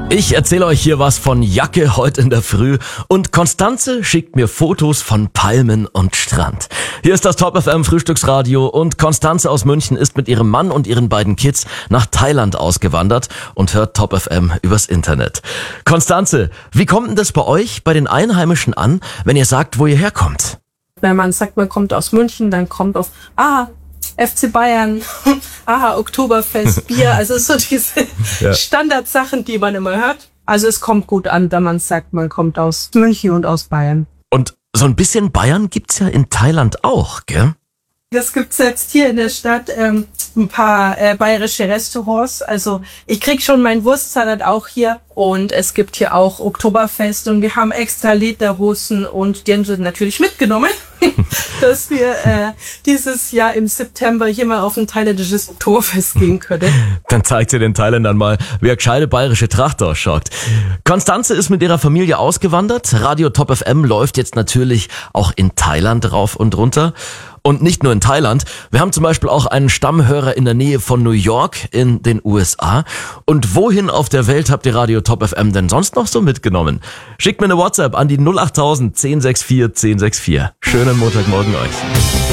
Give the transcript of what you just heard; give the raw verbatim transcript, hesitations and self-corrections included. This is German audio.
Ich erzähle euch hier was von Jacke heute in der Früh und Konstanze schickt mir Fotos von Palmen und Strand. Hier ist das Top F M Frühstücksradio und Konstanze aus München ist mit ihrem Mann und ihren beiden Kids nach Thailand ausgewandert und hört Top F M übers Internet. Konstanze, wie kommt denn das bei euch, bei den Einheimischen an, wenn ihr sagt, wo ihr herkommt? Wenn man sagt, man kommt aus München, dann kommt auf, ah, F C Bayern, aha, Oktoberfest, Bier, also so diese ja. Standardsachen, die man immer hört. Also es kommt gut an, wenn man sagt, man kommt aus München und aus Bayern. Und so ein bisschen Bayern gibt's ja in Thailand auch, gell? Das gibt's jetzt hier in der Stadt ähm, ein paar äh, bayerische Restaurants. Also ich krieg schon meinen Wurstsalat auch hier und es gibt hier auch Oktoberfest und wir haben extra Lederhosen und die haben sie natürlich mitgenommen, dass wir äh, dieses Jahr im September hier mal auf ein thailändisches Oktoberfest gehen können. Dann zeigt sie den Thailändern mal, wie eine gescheite bayerische Tracht ausschaut. Konstanze ist mit ihrer Familie ausgewandert. Radio Top F M läuft jetzt natürlich auch in Thailand rauf und runter. Und nicht nur in Thailand. Wir haben zum Beispiel auch einen Stammhörer in der Nähe von New York in den U S A. Und wohin auf der Welt habt ihr Radio Top F M denn sonst noch so mitgenommen? Schickt mir eine WhatsApp an die null acht null null null eins null sechs vier eins sechs vier. Schönen Montagmorgen euch.